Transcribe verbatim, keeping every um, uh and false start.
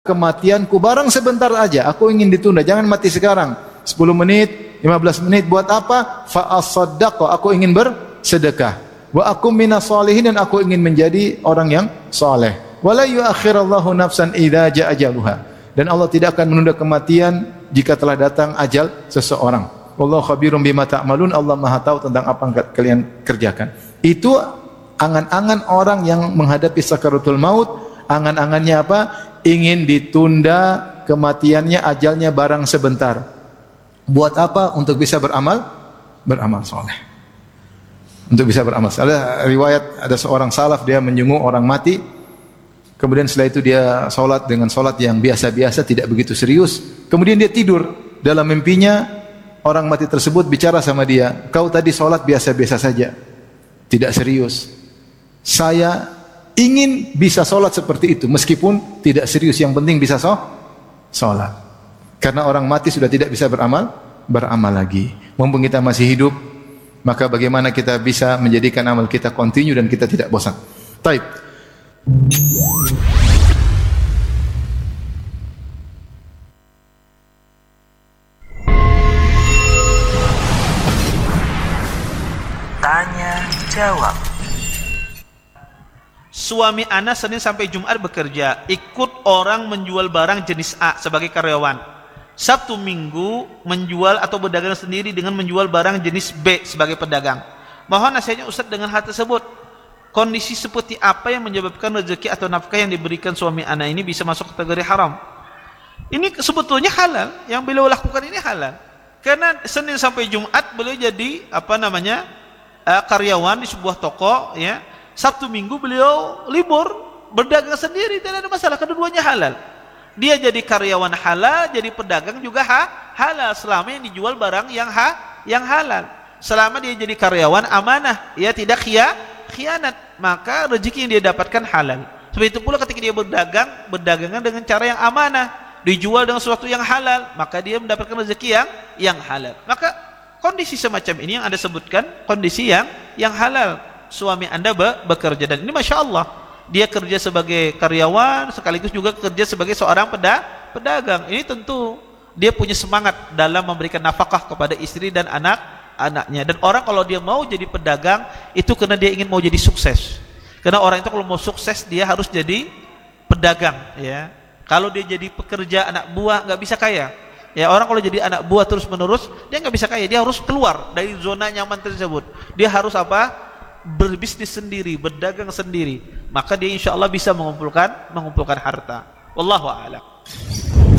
kematianku barang sebentar aja, aku ingin ditunda, jangan mati sekarang. sepuluh menit, lima belas menit, buat apa? Fa asaddaqu, aku ingin bersedekah. Wa akum minas sholihin, dan aku ingin menjadi orang yang saleh. Wala yuakhirallahu nafsan idza jaa ajaluha. Dan Allah tidak akan menunda kematian jika telah datang ajal seseorang. Wallahu khabirum bima ta'malun, Allah Maha tahu tentang apa yang kalian kerjakan. Itu angan-angan orang yang menghadapi sakaratul maut. Angan-angannya apa? Ingin ditunda kematiannya, ajalnya barang sebentar. Buat apa? Untuk bisa beramal, beramal soleh. Untuk bisa beramal. Ada riwayat, ada seorang salaf, dia menjenguk orang mati. Kemudian setelah itu dia solat dengan solat yang biasa-biasa, tidak begitu serius. Kemudian dia tidur. Dalam mimpinya orang mati tersebut bicara sama dia, kau tadi solat biasa-biasa saja, tidak serius. Saya ingin bisa solat seperti itu, meskipun tidak serius. Yang penting bisa so, solat. Karena orang mati sudah tidak bisa beramal, beramal lagi. Mumpung kita masih hidup, maka bagaimana kita bisa menjadikan amal kita continue dan kita tidak bosan. Taib. Tanya jawab. Suami ana Senin sampai Jumat bekerja, ikut orang menjual barang jenis A sebagai karyawan. Sabtu Minggu menjual atau berdagang sendiri dengan menjual barang jenis B sebagai pedagang. Mohon nasihatnya Ustaz dengan hal tersebut. Kondisi seperti apa yang menyebabkan rezeki atau nafkah yang diberikan suami ana ini bisa masuk kategori haram? Ini sebetulnya halal, yang beliau lakukan ini halal. Karena Senin sampai Jumat beliau jadi apa namanya? Uh, karyawan di sebuah toko, ya. Sabtu Minggu beliau libur, berdagang sendiri, tidak ada masalah, keduanya halal. Dia jadi karyawan halal, jadi pedagang juga ha, halal selama yang dijual barang yang ha, yang halal. Selama dia jadi karyawan amanah, ya tidak khia, khianat, maka rezeki yang dia dapatkan halal. Seperti itu pula ketika dia berdagang, berdagangan dengan cara yang amanah, dijual dengan sesuatu yang halal, maka dia mendapatkan rezeki yang yang halal. Maka kondisi semacam ini yang Anda sebutkan, kondisi yang yang halal. Suami Anda be, bekerja, dan ini Masya Allah, dia kerja sebagai karyawan sekaligus juga kerja sebagai seorang peda, pedagang. Ini tentu dia punya semangat dalam memberikan nafkah kepada istri dan anak-anaknya. Dan orang kalau dia mau jadi pedagang itu karena dia ingin mau jadi sukses. Karena orang itu kalau mau sukses dia harus jadi pedagang, ya. Kalau dia jadi pekerja anak buah nggak bisa kaya. Ya, orang kalau jadi anak buah terus menerus dia nggak bisa kaya, dia harus keluar dari zona nyaman tersebut. Dia harus apa? Berbisnis sendiri, berdagang sendiri, maka dia insya Allah bisa mengumpulkan mengumpulkan harta. Wallahu a'lam.